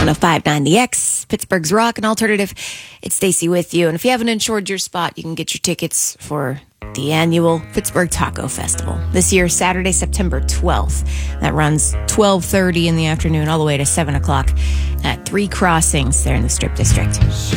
1059 The X, Pittsburgh's rock and alternative. It's Stacy with you. And if you haven't insured your spot, you can get your tickets for the annual Pittsburgh Taco Festival. This year, Saturday, September 12th. That runs 12:30 in the afternoon all the way to 7 o'clock at Three Crossings there in the Strip District.